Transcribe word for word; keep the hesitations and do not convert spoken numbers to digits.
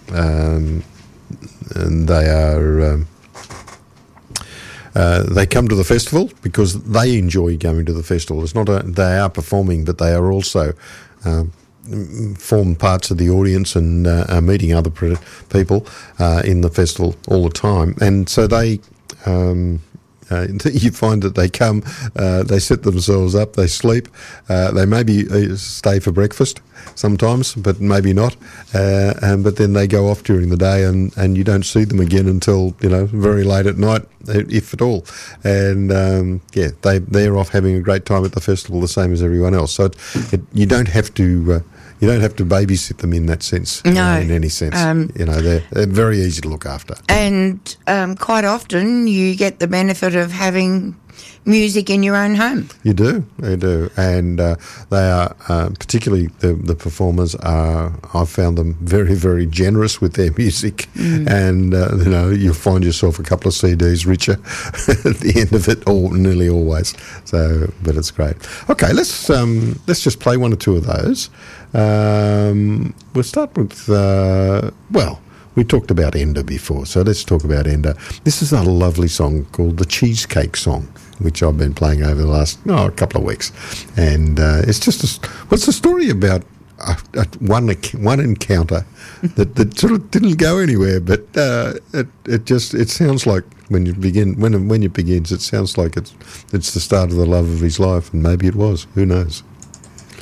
um, and they are um, uh, they come to the festival because they enjoy going to the festival. It's not a, they are performing, but they are also um, form parts of the audience and uh, are meeting other pre- people uh, in the festival all the time, and so they. Um, Uh, you find that they come, uh, they set themselves up, they sleep, uh, they maybe uh, stay for breakfast sometimes, but maybe not, uh, and, but then they go off during the day and, and you don't see them again until, you know, very late at night, if at all. And, um, yeah, they, they're off having a great time at the festival the same as everyone else. So it, it, you don't have to... Uh, You don't have to babysit them in that sense, no, uh, in any sense. Um, you know, they're, they're very easy to look after. And um, quite often you get the benefit of having music in your own home. You do, you do. And uh, they are, uh, particularly the, the performers are, I've found them very, very generous with their music. Mm. And, uh, you know, you'll find yourself a couple of C Ds richer at the end of it, all, nearly always. So, but it's great. Okay, let's um, let's just play one or two of those. Um, we'll start with, uh, well, we talked about Enda before, so let's talk about Enda. This is a lovely song called The Cheesecake Song, which I've been playing over the last, oh, a couple of weeks. And uh, it's just, a, what's the story about uh, uh, one one encounter that, that sort of didn't go anywhere, but uh, it, it just, it sounds like when you begin, when, when it begins, it sounds like it's, it's the start of the love of his life, and maybe it was, who knows.